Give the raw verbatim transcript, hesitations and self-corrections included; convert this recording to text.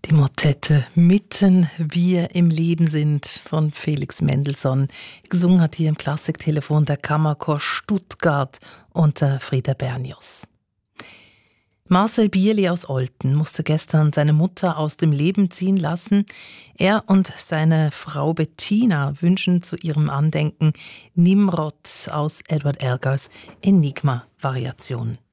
Die Motette Mitten wir im Leben sind von Felix Mendelssohn. Gesungen hat hier im Klassiktelefon der Kammerchor Stuttgart unter Frieder Bernius. Marcel Bierli aus Olten musste gestern seine Mutter aus dem Leben ziehen lassen. Er und seine Frau Bettina wünschen zu ihrem Andenken Nimrod aus Edward Elgars Enigma-Variation.